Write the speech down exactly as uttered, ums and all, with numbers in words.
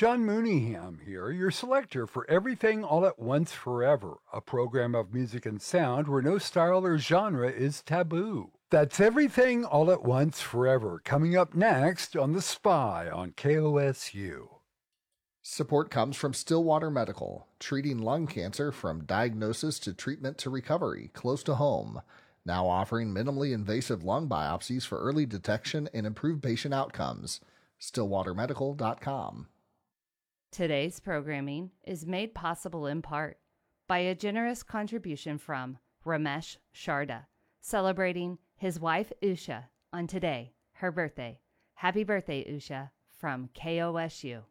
John Mooneyham here, your selector for Everything All at Once Forever, a program of music and sound where no style or genre is taboo. That's Everything All at Once Forever, coming up next on The Spy on K O S U. Support comes from Stillwater Medical, treating lung cancer from diagnosis to treatment to recovery, close to home. Now offering minimally invasive lung biopsies for early detection and improved patient outcomes. stillwater medical dot com. Today's programming is made possible in part by a generous contribution from Ramesh Sharda, celebrating his wife Usha on today, her birthday. Happy birthday, Usha, from K O S U.